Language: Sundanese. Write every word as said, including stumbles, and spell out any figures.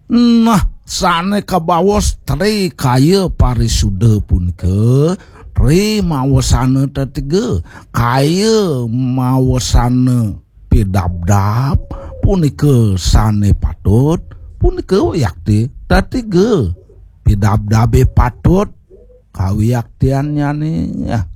Nah sane kabawos tri kaya parisuda punike tri mawasana tetiga kaya mawasana pidabdab punike sane patut punike yakti tetiga pidabdabe patut kawiyaktiannya nih ya